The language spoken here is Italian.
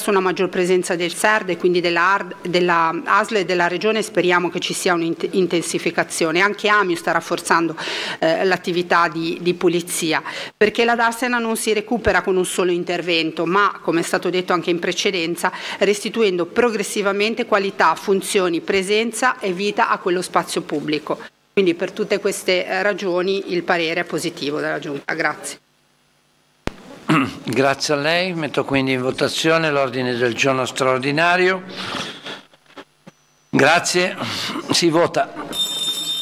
attraverso una maggior presenza del SERD e quindi della ASL e della Regione speriamo che ci sia un'intensificazione. Anche AMIU sta rafforzando l'attività di pulizia, perché la Darsena non si recupera con un solo intervento, ma, come è stato detto anche in precedenza, restituendo progressivamente qualità, funzioni, presenza e vita a quello spazio pubblico. Quindi per tutte queste ragioni il parere è positivo della Giunta. Grazie. Grazie a lei. Metto quindi in votazione l'ordine del giorno straordinario. Grazie. Si vota.